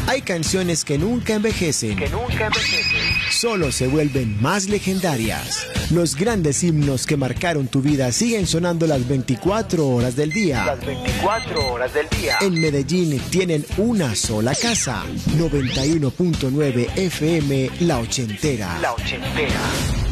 Hay canciones que nunca envejecen. Solo se vuelven más legendarias. Los grandes himnos que marcaron tu vida siguen sonando las 24 horas del día. En Medellín tienen una sola casa. 91.9 FM La Ochentera.